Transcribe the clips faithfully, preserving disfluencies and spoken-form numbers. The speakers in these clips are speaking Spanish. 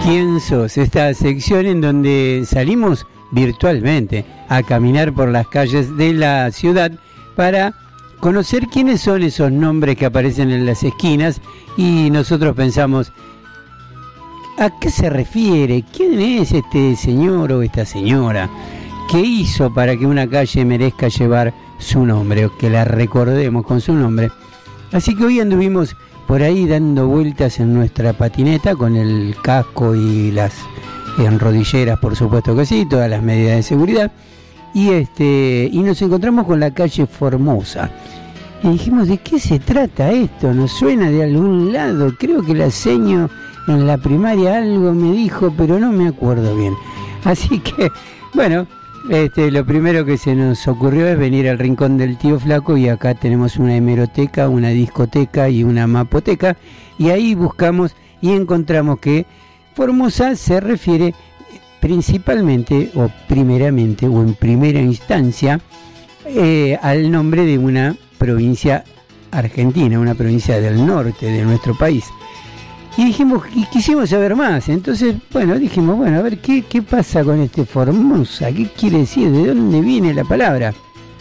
¿Quién sos? Esta sección en donde salimos virtualmente a caminar por las calles de la ciudad para conocer quiénes son esos nombres que aparecen en las esquinas y nosotros pensamos, ¿a qué se refiere? ¿Quién es este señor o esta señora? ¿Qué hizo para que una calle merezca llevar su nombre o que la recordemos con su nombre? Así que hoy anduvimos por ahí dando vueltas en nuestra patineta con el casco y las enrodilleras, por supuesto que sí, todas las medidas de seguridad, y este y nos encontramos con la calle Formosa. Y dijimos, ¿de qué se trata esto? ¿Nos suena de algún lado? Creo que la seño en la primaria algo me dijo, pero no me acuerdo bien. Así que, bueno, este, lo primero que se nos ocurrió es venir al Rincón del Tío Flaco, y acá tenemos una hemeroteca, una discoteca y una mapoteca, y ahí buscamos y encontramos que Formosa se refiere principalmente o primeramente o en primera instancia eh, al nombre de una provincia argentina, una provincia del norte de nuestro país. Y dijimos, y quisimos saber más. Entonces, bueno, dijimos, bueno, a ver, ¿qué, qué pasa con este Formosa? ¿Qué quiere decir? ¿De dónde viene la palabra?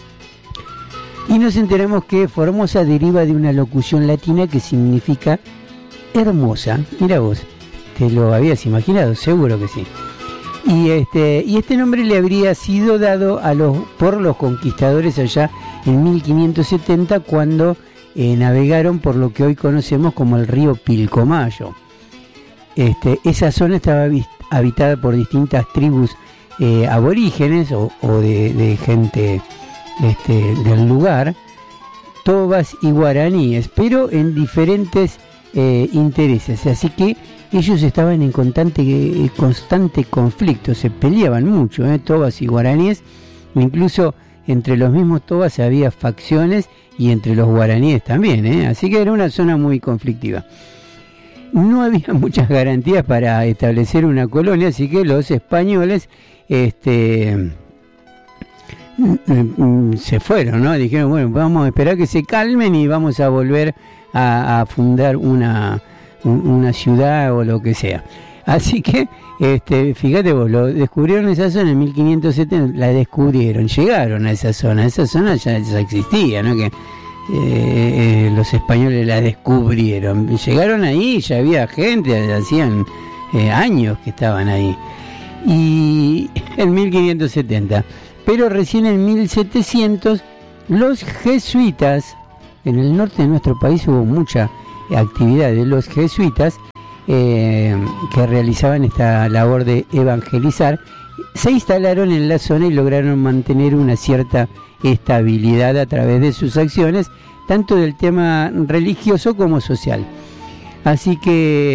Y nos enteramos que Formosa deriva de una locución latina que significa hermosa. Mira vos, ¿te lo habías imaginado? Seguro que sí. Y este, y este nombre le habría sido dado a los, por los conquistadores allá en mil quinientos setenta, cuando eh, navegaron por lo que hoy conocemos como el río Pilcomayo. Este, esa zona estaba habitada por distintas tribus eh, aborígenes o, o de, de gente este, del lugar, tobas y guaraníes, pero en diferentes eh, intereses. Así que ellos estaban en constante, eh, constante conflicto, se peleaban mucho, eh, tobas y guaraníes, incluso entre los mismos tobas había facciones y entre los guaraníes también, eh, así que era una zona muy conflictiva. No había muchas garantías para establecer una colonia, así que los españoles este, se fueron, ¿no? Dijeron, bueno, vamos a esperar que se calmen y vamos a volver a, a fundar una... una ciudad o lo que sea. Así que, este, fíjate vos, lo descubrieron esa zona en mil quinientos setenta, la descubrieron, llegaron a esa zona, esa zona ya, ya existía, ¿no? Que eh, eh, los españoles la descubrieron, llegaron ahí, ya había gente, hacían eh, años que estaban ahí, y en mil quinientos setenta, pero recién en mil setecientos los jesuitas, en el norte de nuestro país hubo mucha actividad de los jesuitas eh, que realizaban esta labor de evangelizar, se instalaron en la zona y lograron mantener una cierta estabilidad a través de sus acciones, tanto del tema religioso como social. Así que